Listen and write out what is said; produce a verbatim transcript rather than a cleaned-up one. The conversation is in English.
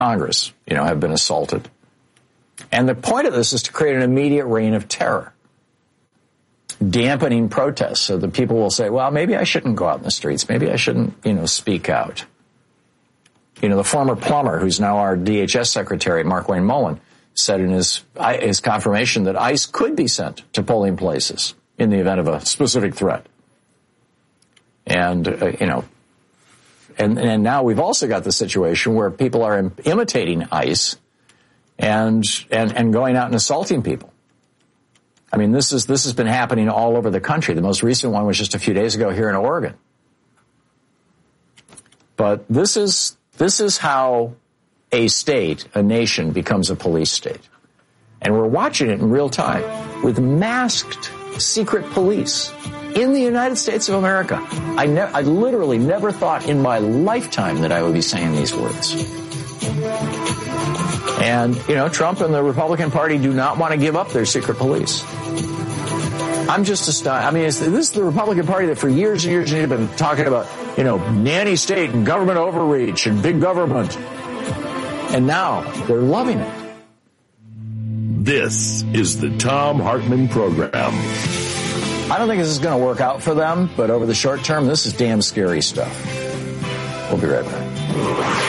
Congress, you know, have been assaulted. And the point of this is to create an immediate reign of terror, dampening protests so that people will say, well, maybe I shouldn't go out in the streets. Maybe I shouldn't, you know, speak out. You know, the former plumber, who's now our D H S secretary, Mark Wayne Mullen, said in his, his confirmation that ICE could be sent to polling places in the event of a specific threat. And, uh, you know, and, and now we've also got the situation where people are im- imitating ICE and, and, and going out and assaulting people. I mean, this is, this has been happening all over the country. The most recent one was just a few days ago here in Oregon. But this is, this is how a state, a nation, becomes a police state. And we're watching it in real time with masked secret police in the United States of America. I, ne- I literally never thought in my lifetime that I would be saying these words. And, you know, Trump and the Republican Party do not want to give up their secret police. I'm just astonished. I mean, this is the Republican Party that for years and years and years have been talking about, you know, nanny state and government overreach and big government. And now they're loving it. This is the Thom Hartmann Program. I don't think this is going to work out for them, but over the short term, this is damn scary stuff. We'll be right back.